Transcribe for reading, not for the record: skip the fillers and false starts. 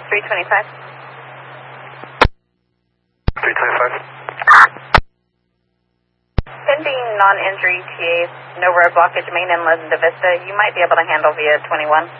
325. 325. Pending non-injury TAs, no road blockage, main inlet into Vista. You might be able to handle via 21.